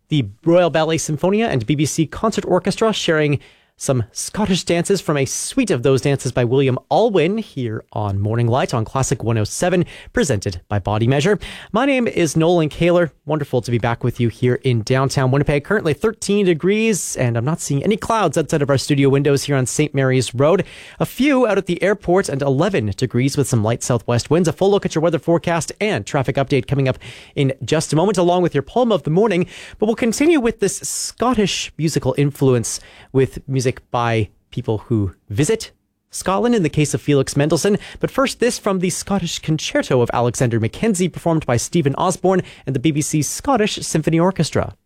the Royal Ballet Symphonia and BBC Concert Orchestra sharing some Scottish dances from a suite of those dances by William Alwyn here on Morning Light on Classic 107, presented by Body Measure. My name is Nolan Kaler. Wonderful to be back with you here in downtown Winnipeg. Currently 13 degrees, and I'm not seeing any clouds outside of our studio windows here on St. Mary's Road. A few out at the airport, and 11 degrees with some light southwest winds. A full look at your weather forecast and traffic update coming up in just a moment, along with your poem of the morning. But we'll continue with this Scottish musical influence with music by people who visit Scotland, in the case of Felix Mendelssohn. But first, this from the Scottish Concerto of Alexander Mackenzie, performed by Stephen Osborne and the BBC Scottish Symphony Orchestra.